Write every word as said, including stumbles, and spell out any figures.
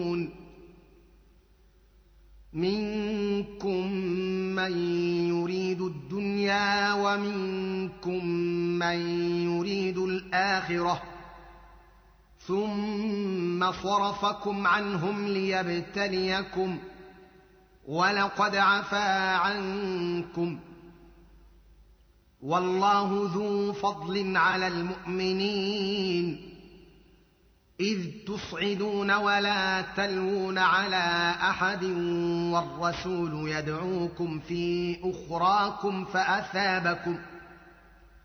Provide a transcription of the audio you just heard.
منكم من يريد الدنيا ومنكم من يريد الآخرة ثم صرفكم عنهم ليبتليكم ولقد عفا عنكم والله ذو فضل على المؤمنين إذ تصعدون ولا تلوون على أحد والرسول يدعوكم في أخراكم فأثابكم